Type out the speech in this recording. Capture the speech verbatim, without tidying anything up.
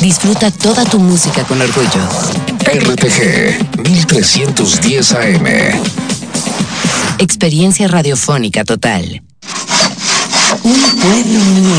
Disfruta toda tu música con orgullo. R T G mil trescientos diez A M. Experiencia radiofónica total. Un pueblo unido.